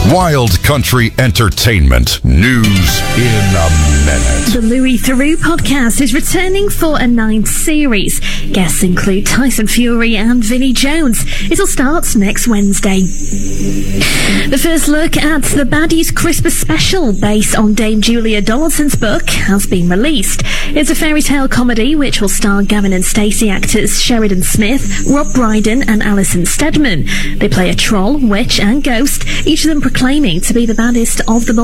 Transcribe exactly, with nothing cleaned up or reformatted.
Wild Country Entertainment. News in a minute. The Louis Theroux podcast is returning for a ninth series. Guests include Tyson Fury and Vinnie Jones. It'll start next Wednesday. The first look at the Baddies Christmas special, based on Dame Julia Donaldson's book, has been released. It's a fairy tale comedy which will star Gavin and Stacey actors Sheridan Smith, Rob Brydon and Alison Steadman. They play a troll, witch and ghost, each of them proclaiming to be the baddest of them all.